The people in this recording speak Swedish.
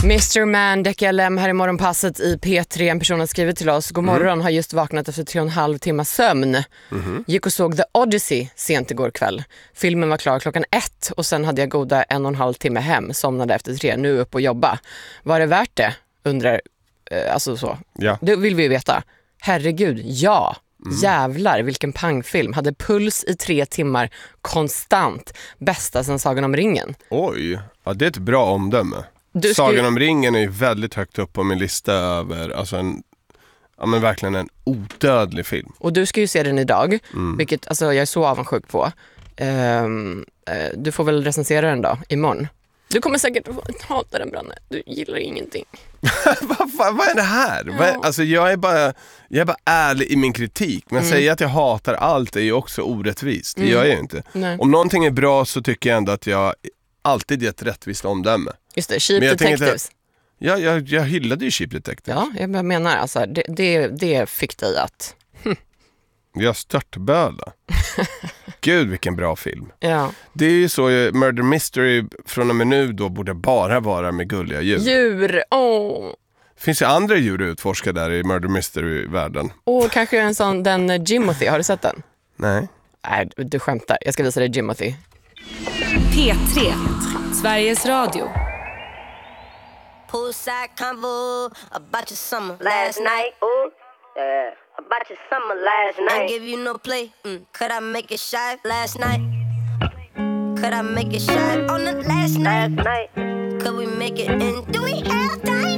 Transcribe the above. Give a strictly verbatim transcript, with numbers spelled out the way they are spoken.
mister Man, Decca L M här i morgonpasset i P tre. En person har skrivit till oss: god morgon, mm. har just vaknat efter tre och en halv timmar sömn. Mm-hmm. Gick och såg The Odyssey sent igår kväll. Filmen var klar klockan ett och sen hade jag goda en och en halv timme hem. Somnade efter tre, nu upp och jobba. Var det värt det? Undrar, eh, alltså så. Ja. Det vill vi ju veta. Herregud, ja. Mm. Jävlar, vilken pangfilm. Hade puls i tre timmar konstant. Bästa sen Sagan om ringen. Oj, ja, det är ett bra omdöme. Du Sagan skri- om ringen är ju väldigt högt upp på min lista över, alltså en, ja men verkligen en odödlig film. Och du ska ju se den idag, mm. vilket alltså, jag är så avundsjuk på. Um, uh, du får väl recensera den då, imorgon. Du kommer säkert hata den, Branne. Du gillar ingenting. vad, vad, vad är det här? Ja. Vad, alltså jag är, bara, jag är bara ärlig i min kritik. Men mm. säga att jag hatar allt är ju också orättvist. Det mm. gör jag ju inte. Nej. Om någonting är bra så tycker jag ändå att jag alltid ger ett rättvist omdöme. Just det, Cheap Detectives. Jag, ja, jag, jag hyllade ju Cheap Detectives. Ja, jag menar alltså, det, det, det fick dig att... Hm. Jag störtböla. Gud, vilken bra film. Ja. Det är ju så, Murder Mystery från och med nu då borde bara vara med gulliga djur. Djur, åh. Finns det andra djur att utforska där i Murder Mystery-världen? Och kanske en sån, den Jimothy, har du sett den? Nej. Nej, du skämtar. Jag ska visa dig Jimothy. P tre, Sveriges Radio. Poolside convo about your summer last night. Ooh, yeah. About your summer last night. I give you no play. Mm. Could I make it shy last night? Could I make it shy on the last night? Last night. Could we make it in? Do we have time?